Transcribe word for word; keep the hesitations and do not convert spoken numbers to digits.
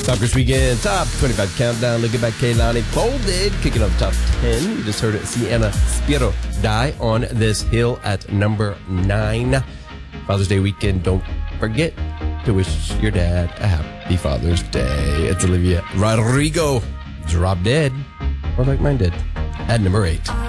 Top Chris Weekend, top twenty-five countdown. Looking back, Kehlani folded, kicking off top ten. You just heard it. Sienna Spiro die on this hill at number nine. Father's Day weekend. Don't forget to wish your dad a happy Father's Day. It's Olivia Rodrigo. Drop Dead, or like mine did, at number eight.